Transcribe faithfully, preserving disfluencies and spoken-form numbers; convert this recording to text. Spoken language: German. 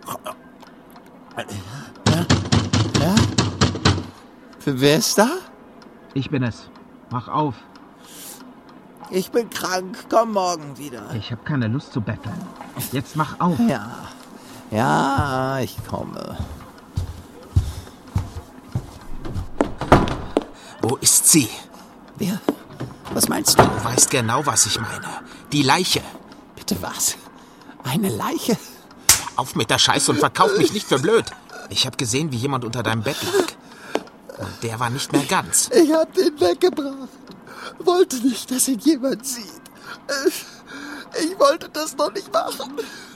Ja? Ja? Wer ist da? Ich bin es. Mach auf. Ich bin krank. Komm morgen wieder. Ich habe keine Lust zu betteln. Jetzt mach auf. Ja. Ja, ich komme. Wo ist sie? Wer? Was meinst du? Du weißt genau, was ich meine. Die Leiche. Bitte was? Eine Leiche? Auf mit der Scheiße und verkauf mich nicht für blöd. Ich habe gesehen, wie jemand unter deinem Bett lag. Und der war nicht mehr ganz. Ich hab den weggebracht. Wollte nicht, dass ihn jemand sieht. Ich wollte das noch nicht machen.